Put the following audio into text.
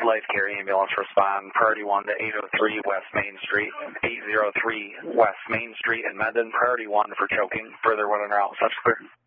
Life Care Ambulance respond. Priority 1 to 803 West Main Street, 803 West Main Street in Mendon. Priority 1 for choking. Further when en route, such clear.